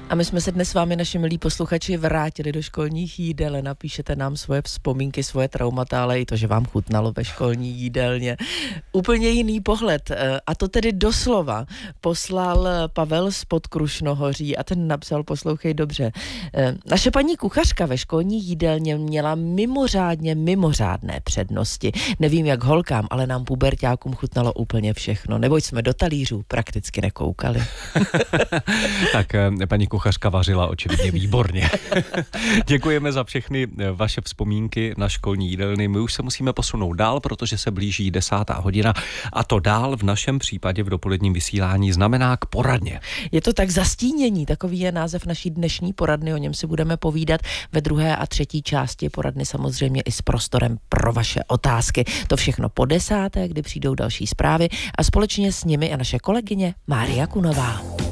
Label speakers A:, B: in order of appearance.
A: A my jsme se dnes s vámi, naši milí posluchači, vrátili do školních jídel. Napíšete nám svoje vzpomínky, svoje traumata, ale i to, že vám chutnalo ve školní jídelně. Úplně jiný pohled, a to tedy doslova poslal Pavel z Podkrušnohoří a ten napsal, poslouchej dobře, naše paní kuchařka ve školní jídelně měla mimořádné přednosti. Nevím jak holkám, ale nám puberťákům chutnalo úplně všechno, neboť jsme do talířů prakticky nekoukali.
B: Tak paní kuchařka vařila očividně výborně. Děkujeme za všechny vaše vzpomínky na školní jídelny. My už se musíme posunout dál, protože se blíží 10. hodina a to dál v našem případě v dopoledním vysílání znamená k poradně.
A: Je to tak zastínění, takový je název naší dnešní poradny, o něm si budeme povídat ve druhé a třetí části poradny, samozřejmě i s prostorem pro vaše otázky. To všechno po 10., kdy přijdou další zprávy a společně s nimi a naše kolegyně Mária Kunová.